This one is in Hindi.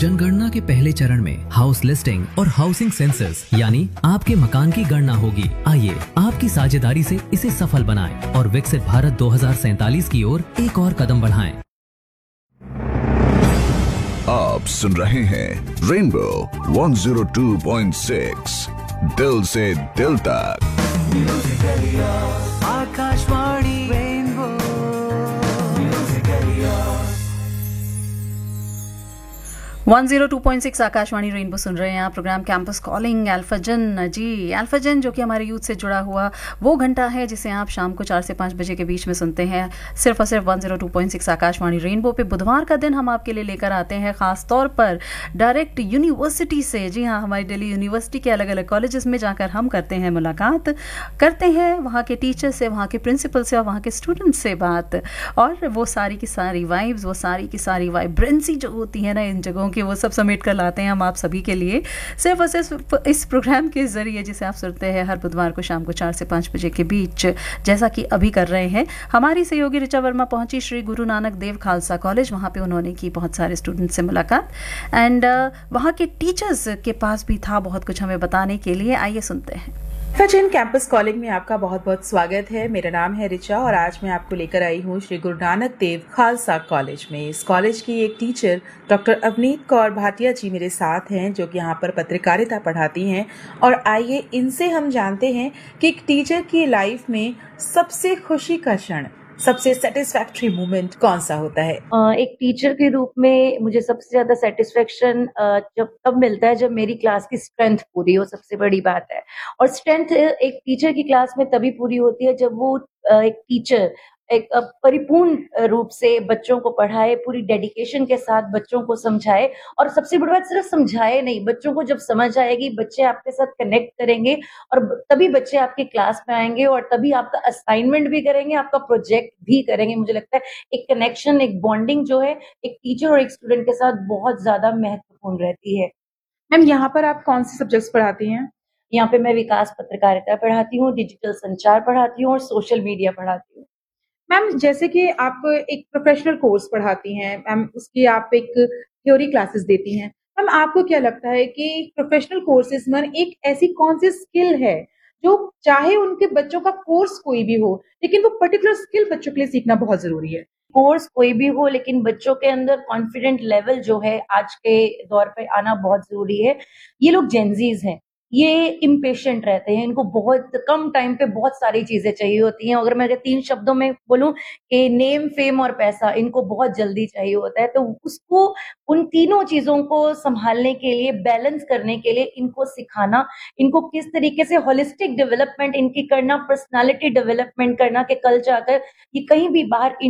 जनगणना के पहले चरण में हाउस लिस्टिंग और हाउसिंग सेंसस यानी आपके मकान की गणना होगी। आइए आपकी साझेदारी से इसे सफल बनाएं और विकसित भारत 2047 की ओर एक और कदम बढ़ाएं। आप सुन रहे हैं रेनबो 102.6 दिल से दिल तक। आकाशवाणी रेनबो 102.6 आकाशवाणी रेनबो सुन रहे हैं आप। Programme campus calling अल्फाजन। जी, अल्फाजन जो कि हमारे यूथ से जुड़ा हुआ वो घंटा है जिसे आप शाम को 4 से 5 बजे के बीच में सुनते हैं सिर्फ और सिर्फ 102.6 आकाशवाणी रेनबो पे। बुधवार का दिन हम आपके लिए लेकर आते हैं ख़ास तौर पर डायरेक्ट यूनिवर्सिटी से। जी हाँ, हमारी दिल्ली यूनिवर्सिटी के अलग अलग कॉलेजेस में जाकर हम करते हैं मुलाकात, करते हैं वहाँ के टीचर से, वहाँ के प्रिंसिपल से और वहाँ के स्टूडेंट से बात। और वो सारी की सारी वाइब्स, वो सारी की सारी वाइब्रेंसी जो होती है ना इन जगहों कि वो सब समेट कर लाते हैं हम आप सभी के लिए सिर्फ और सिर्फ इस प्रोग्राम के जरिए जिसे आप सुनते हैं हर बुधवार को शाम को 4 से 5 बजे के बीच, जैसा कि अभी कर रहे हैं। हमारी सहयोगी ऋचा वर्मा पहुंची श्री गुरु नानक देव खालसा कॉलेज। वहाँ पे उन्होंने की बहुत सारे स्टूडेंट से मुलाकात एंड वहाँ के टीचर्स के पास भी था बहुत कुछ हमें बताने के लिए। आइए सुनते हैं। फजन कैंपस कॉलिंग में आपका बहुत बहुत स्वागत है। मेरा नाम है रिचा और आज मैं आपको लेकर आई हूँ श्री गुरु नानक देव खालसा कॉलेज में। इस कॉलेज की एक टीचर डॉक्टर अवनीत कौर भाटिया जी मेरे साथ हैं जो कि यहाँ पर पत्रकारिता पढ़ाती हैं। और आइए इनसे हम जानते हैं कि एक टीचर की लाइफ में सबसे खुशी का क्षण, सबसे सेटिस्फैक्टरी मोमेंट कौन सा होता है? एक टीचर के रूप में मुझे सबसे ज्यादा सेटिस्फेक्शन जब तब मिलता है जब मेरी क्लास की स्ट्रेंथ पूरी हो। सबसे बड़ी बात है। और स्ट्रेंथ एक टीचर की क्लास में तभी पूरी होती है जब वो एक टीचर एक परिपूर्ण रूप से बच्चों को पढ़ाए, पूरी डेडिकेशन के साथ बच्चों को समझाए। और सबसे बड़ी बात, सिर्फ समझाए नहीं, बच्चों को जब समझ आएगी, बच्चे आपके साथ कनेक्ट करेंगे और तभी बच्चे आपकी क्लास में आएंगे और तभी आपका असाइनमेंट भी करेंगे, आपका प्रोजेक्ट भी करेंगे। मुझे लगता है एक कनेक्शन, एक बॉन्डिंग जो है एक टीचर और एक स्टूडेंट के साथ बहुत ज्यादा महत्वपूर्ण रहती है। मैम, यहाँ पर आप कौन से सब्जेक्ट्स पढ़ाती हैं? यहाँ पे मैं विकास पत्रकारिता पढ़ाती हूँ, डिजिटल संचार पढ़ाती हूँ और सोशल मीडिया पढ़ाती हूँ। मैम, जैसे कि आप एक प्रोफेशनल कोर्स पढ़ाती हैं, मैम उसकी आप एक थ्योरी क्लासेस देती हैं। मैम, आपको क्या लगता है कि प्रोफेशनल कोर्सेज में एक ऐसी कौन सी स्किल है जो चाहे उनके बच्चों का कोर्स कोई भी हो लेकिन वो पर्टिकुलर स्किल बच्चों के लिए सीखना बहुत जरूरी है? कोर्स कोई भी हो लेकिन बच्चों के अंदर कॉन्फिडेंट लेवल जो है आज के दौर पे आना बहुत जरूरी है। ये लोग जेनजीज हैं, ये इम्पेशेंट रहते हैं, इनको बहुत कम टाइम पे बहुत सारी चीजें चाहिए होती हैं। अगर मैं 3 शब्दों में बोलूं कि नेम, फेम और पैसा, इनको बहुत जल्दी चाहिए होता है। तो उसको, उन तीनों चीजों को संभालने के लिए, बैलेंस करने के लिए इनको सिखाना, इनको किस तरीके से होलिस्टिक डेवलपमेंट इनकी करना, पर्सनालिटी डेवलपमेंट करना कि कल जाकर ये कहीं भी बाहर